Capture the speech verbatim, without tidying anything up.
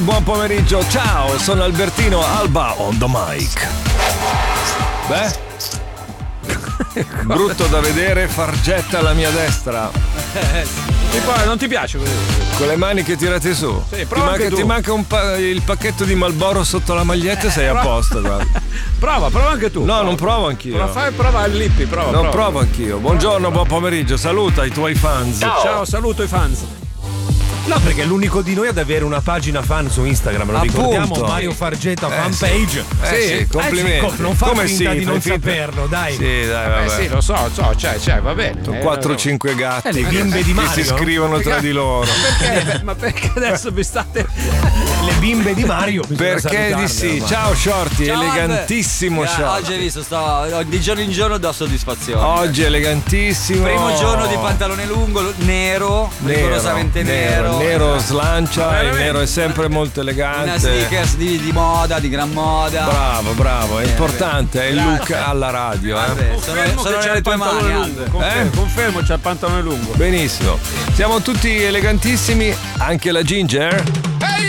Buon pomeriggio, ciao, sono Albertino Alba on the mic. Beh, brutto da vedere, fargetta alla mia destra. E poi non ti piace così? Con le mani che tirate su. Sì, ti, prova manca, anche tu. ti manca un pa- il pacchetto di Marlboro sotto la maglietta e sei a posto, guarda. Prova, prova anche tu. No, prova. non provo anch'io. Prova, fai, prova il Lippi, prova. Non prova. provo anch'io. Buongiorno, buon pomeriggio, saluta i tuoi fans. Ciao, Ciao saluto i fans. No, perché è l'unico di noi ad avere una pagina fan su Instagram, lo Appunto. ricordiamo, Mario Fargetta Eh, fan sì. page. Eh sì, complimenti. Eh sì, non fa Come finta sì, di non fai finta- saperlo, dai. Sì, dai, vabbè. Eh sì, lo so, so, c'è, c'è, va bene. Sono Eh, quattro o no. cinque gatti Eh, le bimbe di che Mario. si scrivono tra di loro. Perché? Ma perché adesso vi state. Le bimbe di Mario. bisogna Perché di salutarle, sì. ormai. Ciao Shorty, Ciao, elegantissimo Eh, Shorty. Oggi hai visto, sto, di giorno in giorno do soddisfazione. Oggi elegantissimo. Primo giorno di pantalone lungo, nero, rigorosamente nero. Nero slancia, il Veramente. nero è sempre molto Una elegante. sneakers di, di moda, di gran moda. Bravo, bravo, è Eh, importante, è il look Grazie. alla radio, eh. Vabbè, sono, Confermo sono che c'è nelle il tue pantalone mani. lungo. Albe. Confermo, Eh? confermo, c'è il pantalone lungo. Benissimo. Siamo tutti elegantissimi, anche la Ginger. Ehi